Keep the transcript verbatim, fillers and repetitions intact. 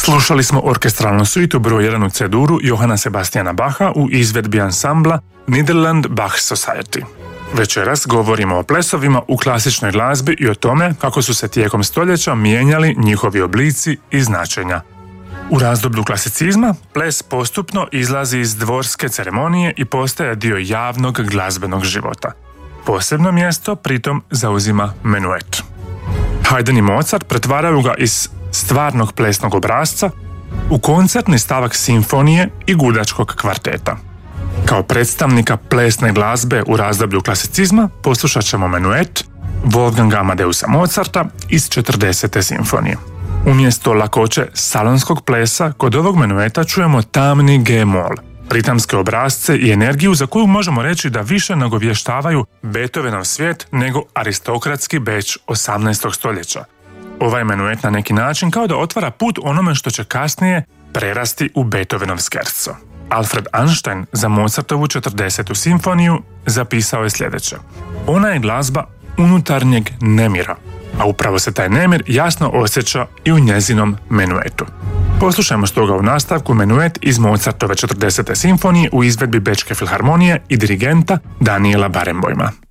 Slušali smo orkestralnu suitu broj jedan u C-duru Johana Sebastiana Bacha u izvedbi ansambla Nederland Bach Society. Večeras govorimo o plesovima u klasičnoj glazbi i o tome kako su se tijekom stoljeća mijenjali njihovi oblici i značenja. U razdoblju klasicizma ples postupno izlazi iz dvorske ceremonije i postaje dio javnog glazbenog života. Posebno mjesto pritom zauzima menuet. Haydn i Mozart pretvaraju ga iz stvarnog plesnog obrasca u koncertni stavak simfonije i gudačkog kvarteta. Kao predstavnika plesne glazbe u razdoblju klasicizma poslušat ćemo menuet Wolfganga Amadeusa Mozarta iz četrdesete simfonije. Umjesto lakoće salonskog plesa, kod ovog menueta čujemo tamni G-mol, ritamske obrazce i energiju za koju možemo reći da više nagovještavaju Beethovenov svijet nego aristokratski Beč osamnaestog stoljeća. Ovaj menuet na neki način kao da otvara put onome što će kasnije prerasti u Beethovenov scherzo. Alfred Einstein za Mozartovu četrdesetu simfoniju zapisao je sljedeće: ona je glazba unutarnjeg nemira, a upravo se taj nemir jasno osjeća i u njezinom menuetu. Poslušajmo stoga u nastavku menuet iz Mozartove četrdesete simfonije u izvedbi Bečke filharmonije i dirigenta Daniela Barenboima.